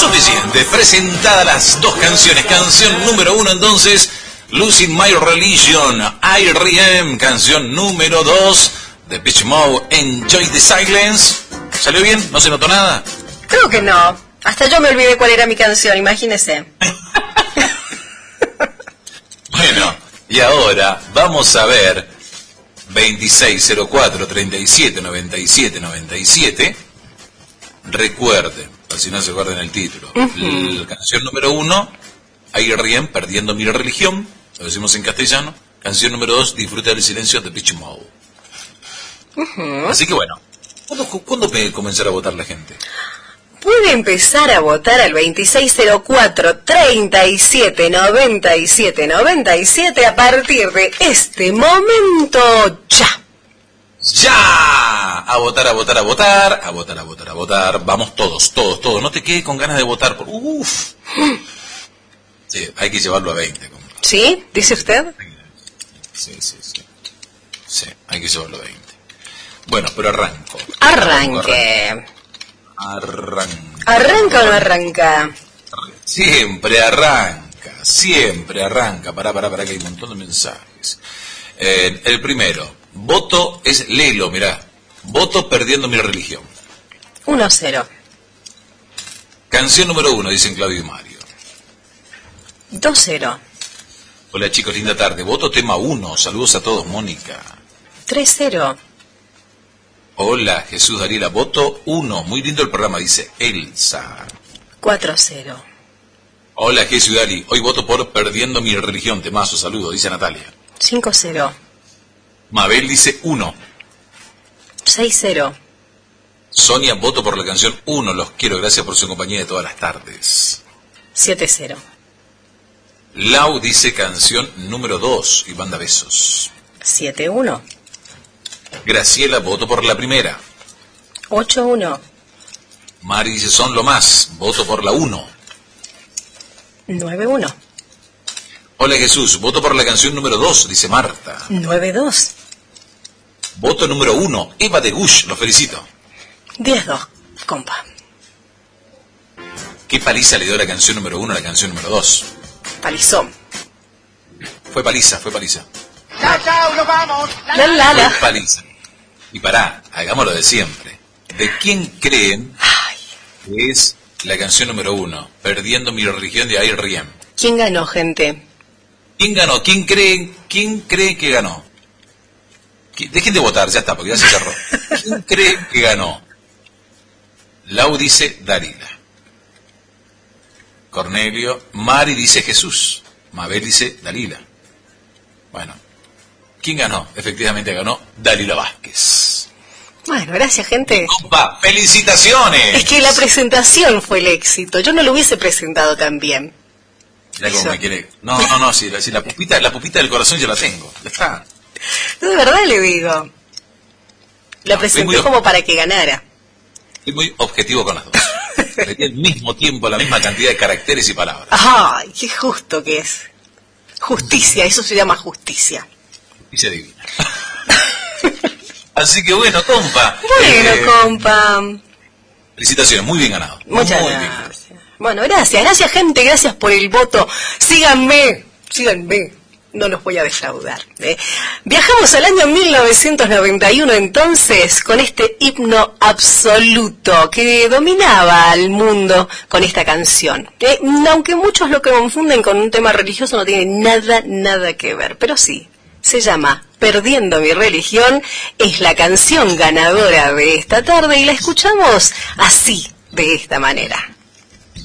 Suficiente. Presentadas las dos canciones. Canción número 1 entonces, Losing My Religion, R.E.M. Canción número 2, Depeche Mode, Enjoy the Silence. ¿Salió bien? ¿No se notó nada? Creo que no. Hasta yo me olvidé cuál era mi canción, imagínese. Bueno, y ahora vamos a ver 2604-3797-97. Recuerden, por si no se acuerdan el título. La canción número 1, R.E.M. Perdiendo mi religión, lo decimos en castellano. Canción número 2, Disfruta del silencio, de Depeche Mode. Así que bueno, ¿cuándo puede comenzar a votar la gente? Puede empezar a votar al 2604-3797-97 a partir de este momento ya. ¡Ya! A votar, a votar, a votar, a votar, a votar, a votar. Vamos todos. No te quedes con ganas de votar. ¡Uf! Sí, hay que llevarlo a 20. ¿Sí? ¿Dice usted? Sí. Sí, hay que llevarlo a 20. Bueno, pero arranco. Arranque. ¿Arranca o no arranca? Siempre arranca. Pará, que hay un montón de mensajes. El primero, voto es Lelo, mirá. Voto perdiendo mi religión. 1-0. Canción número 1, dicen Claudio y Mario. 2-0. Hola chicos, linda tarde. Voto tema 1, saludos a todos, Mónica. 3-0. Hola, Jesús Dariela, voto 1. Muy lindo el programa, dice Elsa. 4-0. Hola, Jesús Dari. Hoy voto por Perdiendo mi religión. Temazo, saludo, dice Natalia. 5-0. Mabel dice 1. 6-0. Sonia, voto por la canción 1. Los quiero, gracias por su compañía de todas las tardes. 7-0. Lau dice canción número 2 y manda besos. 7-1. Graciela, voto por la primera. 8-1. Mari dice son lo más, voto por la 1. 9-1. Hola Jesús, voto por la canción número 2, dice Marta. 9-2. Voto número 1, Eva de Gush, los felicito. 10-2, compa. ¿Qué paliza le dio la canción número 1 a la canción número 2? Palizón. Fue paliza. ¡Chao, nos vamos! La. Fue paliza. Y pará, hagámoslo de siempre. ¿De quién creen que es la canción número 1? Perdiendo mi religión de R.E.M. ¿Quién ganó, gente? ¿Quién ganó? ¿Quién cree que ganó? Dejen de votar, ya está, porque ya se cerró. ¿Quién cree que ganó? Lau dice Dalila. Cornelio. Mari dice Jesús. Mabel dice Dalila. Bueno, ¿quién ganó? Efectivamente ganó Dalila Vázquez. Bueno, gracias, gente. ¡Compa! ¡Felicitaciones! Es que la presentación fue el éxito. Yo no lo hubiese presentado tan bien. Mirá cómo me quiere. No, si la pupita del corazón ya la tengo. Ya está. No, de verdad le digo. La presenté como para que ganara. Estoy muy objetivo con las dos. Tenía al mismo tiempo la misma cantidad de caracteres y palabras. ¡Ay, qué justo que es! Justicia, eso se llama justicia. Justicia divina. Así que bueno, compa. Bueno, compa. Felicitaciones, muy bien ganado. Muchas gracias. Bueno, gracias gente, gracias por el voto. Síganme. No los voy a defraudar. Viajamos al año 1991 entonces con este himno absoluto que dominaba al mundo con esta canción. Aunque muchos lo confunden con un tema religioso, no tiene nada que ver, pero sí, se llama Perdiendo mi religión, es la canción ganadora de esta tarde y la escuchamos así, de esta manera.